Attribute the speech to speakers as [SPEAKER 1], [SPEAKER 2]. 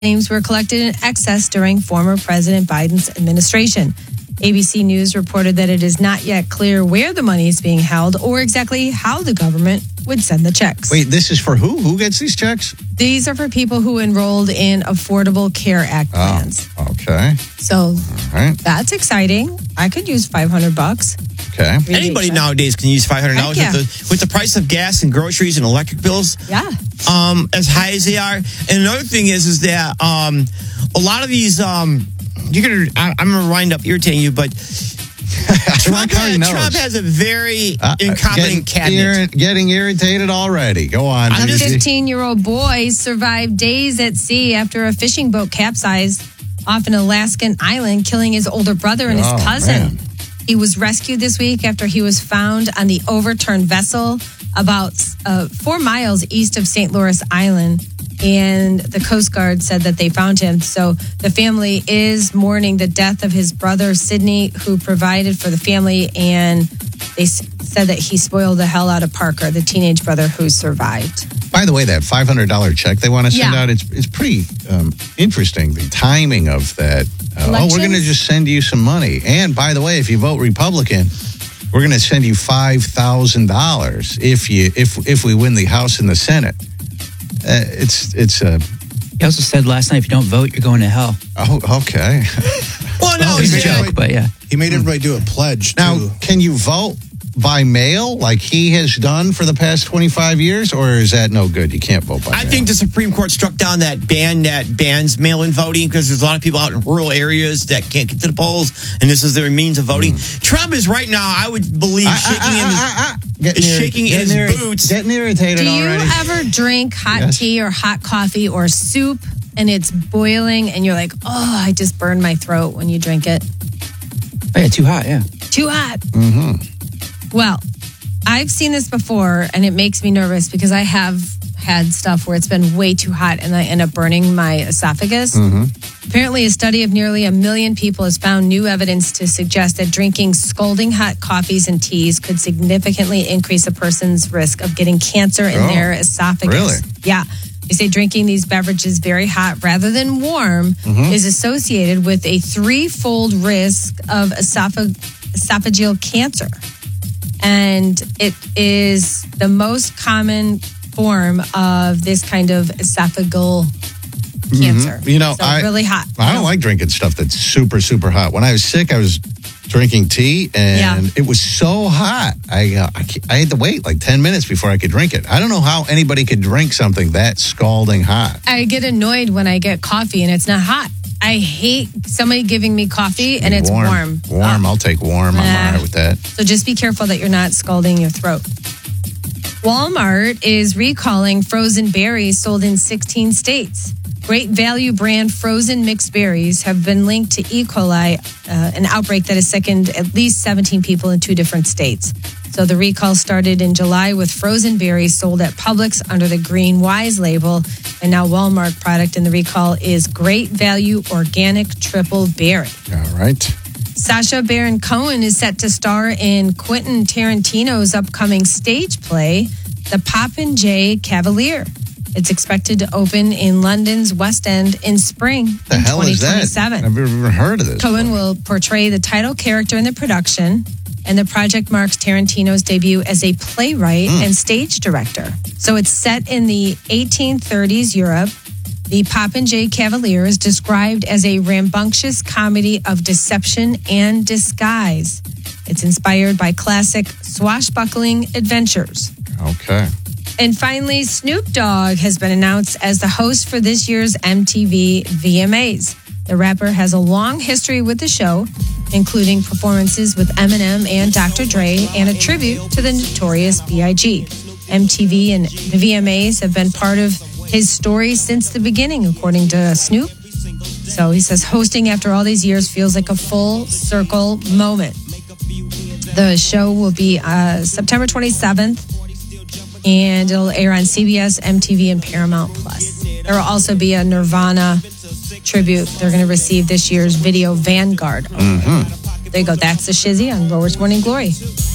[SPEAKER 1] claims were collected in excess during former President Biden's administration. ABC News reported that it is not yet clear where the money is being held or exactly how the government would send the checks.
[SPEAKER 2] Wait, this is for who? Who gets these checks?
[SPEAKER 1] These are for people who enrolled in Affordable Care Act plans.
[SPEAKER 2] Oh, okay.
[SPEAKER 1] So
[SPEAKER 2] All right.
[SPEAKER 1] that's exciting. I could use $500.
[SPEAKER 2] Okay.
[SPEAKER 3] Anybody nowadays can use $500
[SPEAKER 1] Yeah.
[SPEAKER 3] with the price of gas and groceries and electric bills.
[SPEAKER 1] Yeah.
[SPEAKER 3] As high as they are. And another thing is that a lot of these I'm gonna wind up irritating you, but Trump has a very incompetent cabinet.
[SPEAKER 2] Getting irritated already. Go on.
[SPEAKER 1] A 15-year-old boy survived days at sea after a fishing boat capsized off an Alaskan island, killing his older brother and his cousin.
[SPEAKER 2] Man.
[SPEAKER 1] He was rescued this week after he was found on the overturned vessel about 4 miles east of St. Louis Island. And the Coast Guard said that they found him. So the family is mourning the death of his brother, Sidney, who provided for the family. And they said that he spoiled the hell out of Parker, the teenage brother who survived.
[SPEAKER 2] By the way, that $500 check they want to send out, it's pretty interesting, the timing of that. We're going to just send you some money. And by the way, if you vote Republican, we're going to send you $5,000 if we win the House and the Senate.
[SPEAKER 4] He also said last night, if you don't vote, you're going to hell.
[SPEAKER 2] Oh, okay.
[SPEAKER 3] Well, no,
[SPEAKER 4] It's a joke, but yeah.
[SPEAKER 5] He made everybody do a pledge.
[SPEAKER 2] Now, can you vote by mail like he has done for the past 25 years, or is that no good? You can't vote by mail.
[SPEAKER 3] I think the Supreme Court struck down that bans mail-in voting because there's a lot of people out in rural areas that can't get to the polls, and this is their means of voting. Trump is right now, I would believe, shaking in his boots.
[SPEAKER 2] Getting irritated already.
[SPEAKER 1] Do you ever drink hot tea or hot coffee or soup and it's boiling and you're like, oh, I just burned my throat when you drink it?
[SPEAKER 4] Oh, yeah, too hot, yeah.
[SPEAKER 1] Too hot.
[SPEAKER 2] Mm-hmm.
[SPEAKER 1] Well, I've seen this before, and it makes me nervous because I have had stuff where it's been way too hot and I end up burning my esophagus.
[SPEAKER 2] Mm-hmm.
[SPEAKER 1] Apparently, a study of nearly 1 million people has found new evidence to suggest that drinking scalding hot coffees and teas could significantly increase a person's risk of getting cancer in their esophagus.
[SPEAKER 2] Really?
[SPEAKER 1] Yeah. They say drinking these beverages very hot rather than warm is associated with a 3-fold risk of esophageal cancer. And it is the most common form of this kind of esophageal cancer.
[SPEAKER 2] You know,
[SPEAKER 1] so really hot.
[SPEAKER 2] I don't like drinking stuff that's super, super hot. When I was sick, I was drinking tea, and it was so hot. I had to wait like 10 minutes before I could drink it. I don't know how anybody could drink something that scalding hot.
[SPEAKER 1] I get annoyed when I get coffee and it's not hot. I hate somebody giving me coffee and it's warm.
[SPEAKER 2] I'll take warm. I'm all right with that.
[SPEAKER 1] So just be careful that you're not scalding your throat. Walmart is recalling frozen berries sold in 16 states. Great Value brand frozen mixed berries have been linked to E. coli, an outbreak that has sickened at least 17 people in 2 different states. So the recall started in July with frozen berries sold at Publix under the Green Wise label. And now Walmart product in the recall is Great Value Organic Triple Berry.
[SPEAKER 2] All right.
[SPEAKER 1] Sacha Baron Cohen is set to star in Quentin Tarantino's upcoming stage play, The Popinjay Cavalier. It's expected to open in London's West End in spring
[SPEAKER 2] The
[SPEAKER 1] in
[SPEAKER 2] hell is that?
[SPEAKER 1] 2027.
[SPEAKER 2] I've never heard of this.
[SPEAKER 1] Cohen will portray the title character in the production, and the project marks Tarantino's debut as a playwright and stage director. So it's set in the 1830s Europe. The Popinjay Cavalier is described as a rambunctious comedy of deception and disguise. It's inspired by classic swashbuckling adventures.
[SPEAKER 2] Okay.
[SPEAKER 1] And finally, Snoop Dogg has been announced as the host for this year's MTV VMAs. The rapper has a long history with the show, including performances with Eminem and Dr. Dre, and a tribute to the Notorious B.I.G. MTV and the VMAs have been part of his story since the beginning, according to Snoop. So he says hosting after all these years feels like a full circle moment. The show will be September 27th, and it'll air on CBS, MTV, and Paramount Plus. There will also be a Nirvana tribute. They're going to receive this year's Video Vanguard. There you go. That's the Shizzy on Rower's Morning Glory.